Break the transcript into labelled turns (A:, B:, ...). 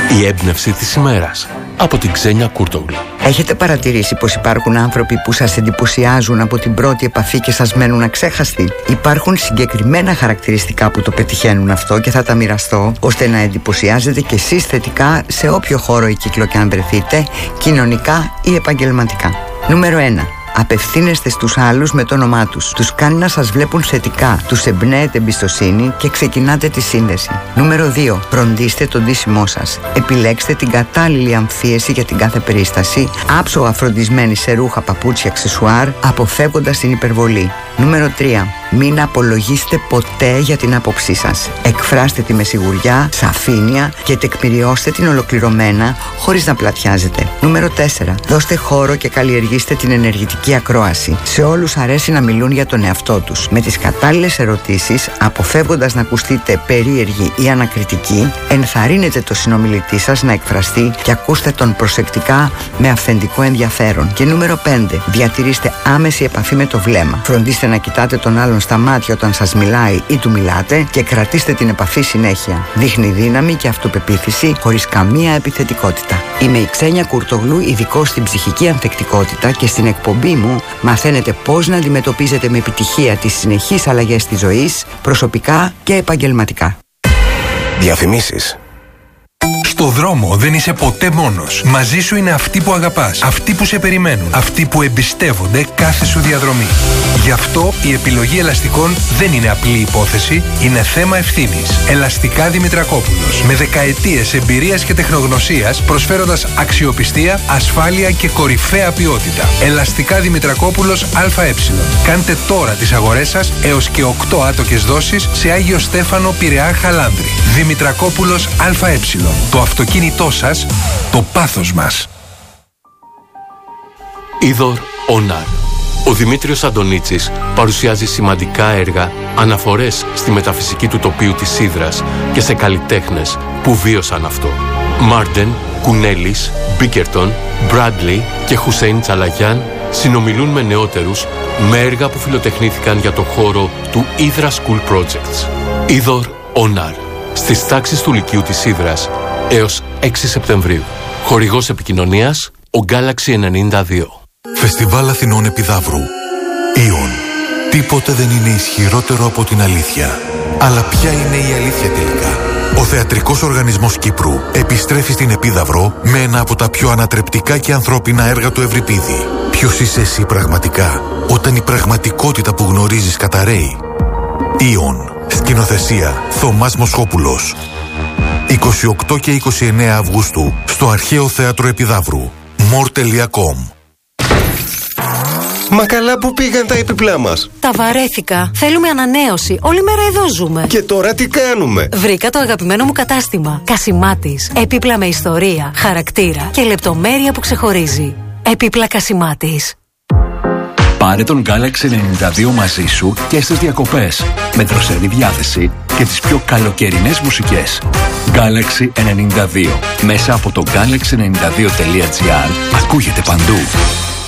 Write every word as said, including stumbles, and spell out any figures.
A: Η έμπνευση της ημέρας από την Ξένια Κούρτογλου.
B: Έχετε παρατηρήσει πως υπάρχουν άνθρωποι που σας εντυπωσιάζουν από την πρώτη επαφή και σας μένουν αξέχαστοι? Υπάρχουν συγκεκριμένα χαρακτηριστικά που το πετυχαίνουν αυτό και θα τα μοιραστώ, ώστε να εντυπωσιάζετε κι εσείς θετικά σε όποιο χώρο ή κύκλο και αν βρεθείτε, κοινωνικά ή επαγγελματικά. Νούμερο ένα. Απευθύνεστε στους άλλους με το όνομά τους. Τους κάνει να σας βλέπουν θετικά. Τους εμπνέετε εμπιστοσύνη και ξεκινάτε τη σύνδεση. Νούμερο δύο. Φροντίστε το ντύσιμό σας. Επιλέξτε την κατάλληλη αμφίεση για την κάθε περίσταση, άψογα φροντισμένη σε ρούχα, παπούτσια, αξεσουάρ, αποφεύγοντας την υπερβολή. Νούμερο τρία. Μην απολογίστε ποτέ για την άποψή σας. Εκφράστε τη με σιγουριά, σαφήνεια και τεκμηριώστε την ολοκληρωμένα, χωρίς να πλατιάζετε. Νούμερο τέσσερα. Δώστε χώρο και καλλιεργήστε την ενεργητική ακρόαση. Σε όλους αρέσει να μιλούν για τον εαυτό τους. Με τις κατάλληλες ερωτήσεις, αποφεύγοντας να ακουστείτε περίεργοι ή ανακριτικοί, ενθαρρύνετε το συνομιλητή σας να εκφραστεί και ακούστε τον προσεκτικά με αυθεντικό ενδιαφέρον. Και νούμερο πέντε. Διατηρήστε άμεση επαφή με το βλέμμα. Φροντίστε να κοιτάτε τον άλλον στα μάτια όταν σας μιλάει ή του μιλάτε και κρατήστε την επαφή συνέχεια. Δείχνει δύναμη και αυτοπεποίθηση χωρίς καμία επιθετικότητα. Είμαι η Ξένια Κούρτογλου, ειδικός στην ψυχική ανθεκτικότητα, και στην εκπομπή μου μαθαίνετε πώς να αντιμετωπίζετε με επιτυχία τις συνεχείς αλλαγές της ζωής, προσωπικά και επαγγελματικά.
C: Διαφημίσεις.
D: Στο δρόμο δεν είσαι ποτέ μόνος. Μαζί σου είναι αυτοί που αγαπάς, αυτοί που σε περιμένουν, αυτοί που εμπιστεύονται κάθε σου διαδρομή. Γι' αυτό η επιλογή ελαστικών δεν είναι απλή υπόθεση, είναι θέμα ευθύνης. Ελαστικά Δημητρακόπουλος. Με δεκαετίες εμπειρίας και τεχνογνωσίας, προσφέροντας αξιοπιστία, ασφάλεια και κορυφαία ποιότητα. Ελαστικά Δημητρακόπουλος ΑΕ. Κάντε τώρα τις αγορές σας έως και οκτώ άτοκες δόσεις σε Άγιο Στέφανο, Πειραιά, Χαλάνδρη. Δημητρακόπουλος ΑΕ. Το αυτοκίνητό σας, το πάθος μας.
A: Είδωρ Ονάρ. Ο Δημήτριος Αντωνίτσης παρουσιάζει σημαντικά έργα, αναφορές στη μεταφυσική του τοπίου της Ύδρας και σε καλλιτέχνες που βίωσαν αυτό. Μάρντεν, Κουνέλης, Μπίκερτον, Μπράντλι και Χουσέιν Τσαλαγιάν συνομιλούν με νεότερους με έργα που φιλοτεχνήθηκαν για το χώρο του Ύδρα School Projects. Είδωρ Ονάρ. Στις τάξεις του Λυκείου της Ύδρας έως έξι Σεπτεμβρίου. Χορηγός επικοινωνίας, ο Galaxy ενενήντα δύο.
E: Φεστιβάλ Αθηνών Επιδαύρου. Ιον. Τίποτε δεν είναι ισχυρότερο από την αλήθεια. Αλλά ποια είναι η αλήθεια τελικά? Ο Θεατρικός Οργανισμός Κύπρου επιστρέφει στην Επίδαυρο με ένα από τα πιο ανατρεπτικά και ανθρώπινα έργα του Ευρυπίδη. Ποιος είσαι εσύ πραγματικά, όταν η πραγματικότητα που γνωρίζεις καταρρέει? Ιον. Σκηνοθεσία Θωμάς Μοσχόπουλος. είκοσι οκτώ και είκοσι εννέα Αυγούστου στο Αρχαίο Θέατρο Επιδαύρου. μορ τελεία κομ.
C: Μα καλά, που πήγαν τα έπιπλά μας?
F: Τα βαρέθηκα. Θέλουμε ανανέωση. Όλη μέρα εδώ ζούμε.
C: Και τώρα τι κάνουμε?
F: Βρήκα το αγαπημένο μου κατάστημα. Κασιμάτης. Έπιπλα με ιστορία, χαρακτήρα και λεπτομέρεια που ξεχωρίζει. Έπιπλα Κασιμάτης.
G: Πάρε τον Galaxy ενενήντα δύο μαζί σου και στις διακοπές, με δροσερή διάθεση και τις πιο καλοκαιρινές μουσικές. Galaxy ενενήντα δύο. Μέσα από το γκάλαξι ενενήντα δύο τελεία τζι άρ ακούγεται παντού.